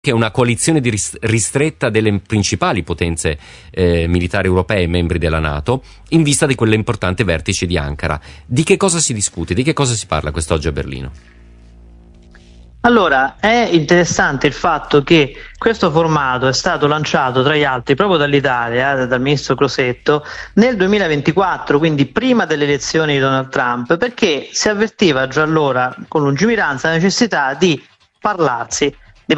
che è una coalizione ristretta delle principali potenze militari europee membri della NATO in vista di quell'importante vertice di Ankara. Di che cosa si discute? Di che cosa si parla quest'oggi a Berlino? Allora, è interessante il fatto che questo formato è stato lanciato tra gli altri proprio dall'Italia, dal ministro Crosetto, nel 2024, quindi prima delle elezioni di Donald Trump, perché si avvertiva già allora con lungimiranza la necessità di parlarsi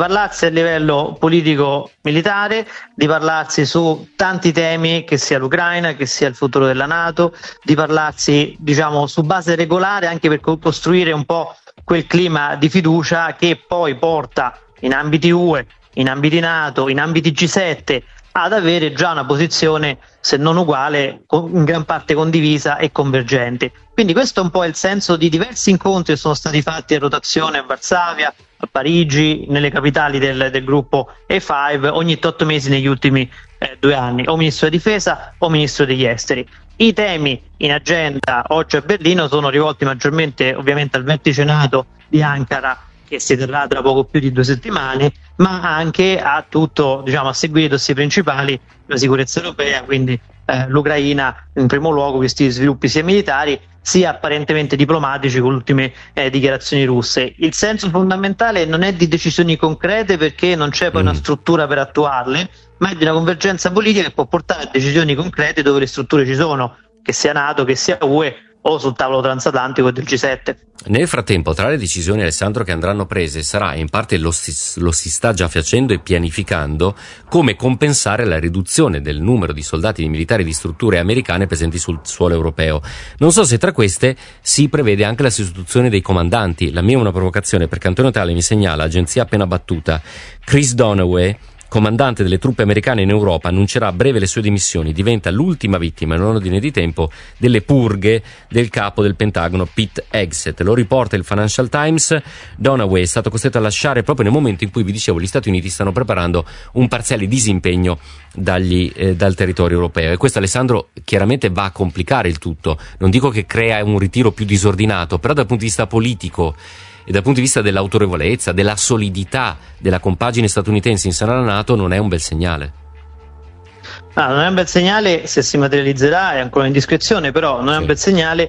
a livello politico-militare, di parlarsi su tanti temi, che sia l'Ucraina, che sia il futuro della NATO, di parlarsi, diciamo, su base regolare, anche per costruire un po' quel clima di fiducia che poi porta in ambiti UE, in ambiti NATO, in ambiti G7 ad avere già una posizione, se non uguale, in gran parte condivisa e convergente. Quindi questo è un po' il senso di diversi incontri che sono stati fatti a rotazione a Varsavia, a Parigi, nelle capitali del gruppo E5, ogni 8 mesi negli ultimi 2 anni, o ministro della difesa o ministro degli esteri. I temi in agenda oggi a Berlino sono rivolti maggiormente ovviamente al vertice NATO di Ankara, che si terrà tra poco più di 2 settimane, ma anche a tutto, diciamo, a seguire i dossier principali, la sicurezza europea, quindi l'Ucraina in primo luogo, questi sviluppi sia militari sia apparentemente diplomatici con le ultime dichiarazioni russe. Il senso fondamentale non è di decisioni concrete, perché non c'è poi una struttura per attuarle, ma è di una convergenza politica che può portare a decisioni concrete dove le strutture ci sono, che sia NATO, che sia UE o sul tavolo transatlantico del G7. Nel frattempo, tra le decisioni, Alessandro, che andranno prese sarà, in parte lo si sta già facendo e pianificando, come compensare la riduzione del numero di soldati e di militari di strutture americane presenti sul suolo europeo. Non so se tra queste si prevede anche la sostituzione dei comandanti. La mia è una provocazione, perché Antonio Tale mi segnala, agenzia appena battuta, Chris Donaway, comandante delle truppe americane in Europa, annuncerà a breve le sue dimissioni. Diventa l'ultima vittima, in un ordine di tempo, delle purghe del capo del Pentagono Pete Hegseth. Lo riporta il Financial Times. Donaway è stato costretto a lasciare proprio nel momento in cui, vi dicevo, gli Stati Uniti stanno preparando un parziale disimpegno dal territorio europeo. E questo, Alessandro, chiaramente va a complicare il tutto. Non dico che crea un ritiro più disordinato, però dal punto di vista politico e dal punto di vista dell'autorevolezza, della solidità della compagine statunitense in seno alla NATO, non è un bel segnale. Non è un bel segnale se si materializzerà, è ancora in discrezione, però non è un bel segnale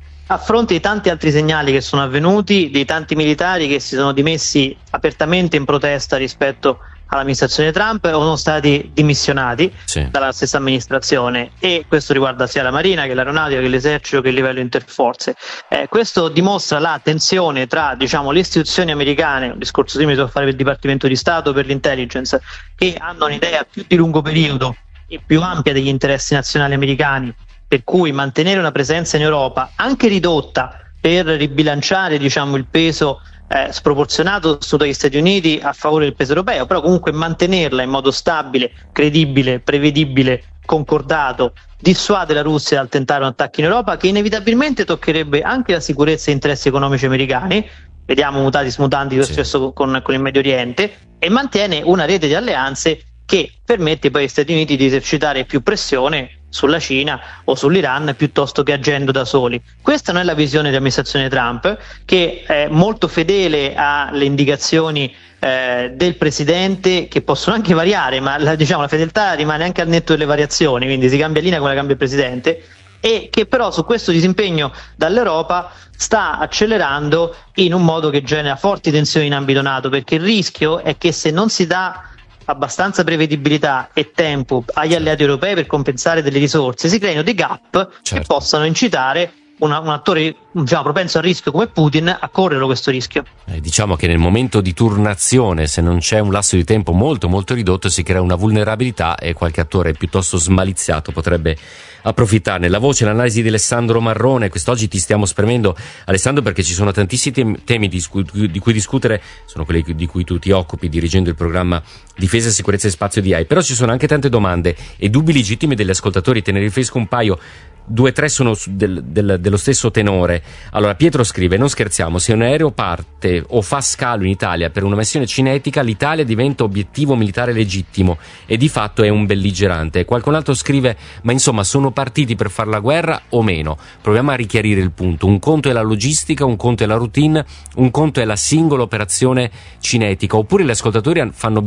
a fronte di tanti altri segnali che sono avvenuti, di tanti militari che si sono dimessi apertamente in protesta rispetto all'amministrazione Trump o sono stati dimissionati dalla stessa amministrazione, e questo riguarda sia la Marina che l'Aeronautica che l'Esercito che il livello interforze. Questo dimostra la tensione tra, diciamo, le istituzioni americane, un discorso simile a fare per il Dipartimento di Stato, per l'intelligence, che hanno un'idea più di lungo periodo e più ampia degli interessi nazionali americani, per cui mantenere una presenza in Europa, anche ridotta, per ribilanciare, diciamo, il peso sproporzionato dagli Stati Uniti a favore del peso europeo, però comunque mantenerla in modo stabile, credibile, prevedibile, concordato, dissuade la Russia dal tentare un attacco in Europa, che inevitabilmente toccherebbe anche la sicurezza e interessi economici americani. Vediamo mutatis mutandis lo stesso con il Medio Oriente, e mantiene una rete di alleanze che permette poi agli Stati Uniti di esercitare più pressione sulla Cina o sull'Iran piuttosto che agendo da soli. Questa non è la visione dell'amministrazione Trump, che è molto fedele alle indicazioni del presidente, che possono anche variare, ma la fedeltà rimane anche al netto delle variazioni, quindi si cambia linea come la cambia il presidente, e che però su questo disimpegno dall'Europa sta accelerando in un modo che genera forti tensioni in ambito NATO, perché il rischio è che, se non si dà abbastanza prevedibilità e tempo agli alleati europei per compensare delle risorse, si creino dei gap che possano incitare un attore, diciamo, propenso al rischio come Putin a correre questo rischio. Diciamo che nel momento di turnazione, se non c'è un lasso di tempo molto molto ridotto, si crea una vulnerabilità e qualche attore piuttosto smaliziato potrebbe approfittarne. La voce e l'analisi di Alessandro Marrone. Quest'oggi ti stiamo spremendo, Alessandro, perché ci sono tantissimi temi di cui discutere, sono quelli di cui tu ti occupi dirigendo il programma Difesa, Sicurezza e Spazio di AI, però ci sono anche tante domande e dubbi legittimi degli ascoltatori. Te ne riferisco un paio. 2 o 3 sono dello stesso tenore. Allora Pietro scrive: non scherziamo, se un aereo parte o fa scalo in Italia per una missione cinetica, l'Italia diventa obiettivo militare legittimo e di fatto è un belligerante. Qualcun altro scrive: ma insomma, sono partiti per fare la guerra o meno? Proviamo a richiarire il punto. Un conto è la logistica, un conto è la routine, un conto è la singola operazione cinetica. Oppure gli ascoltatori fanno